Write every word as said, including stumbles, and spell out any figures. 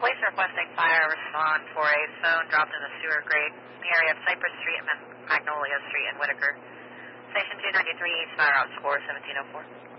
Police are requesting fire respond for a phone dropped in the sewer grate in the area of Cypress Street and Magnolia Street in Whitaker. Station two ninety-three, East Fire Out Score seventeen oh four.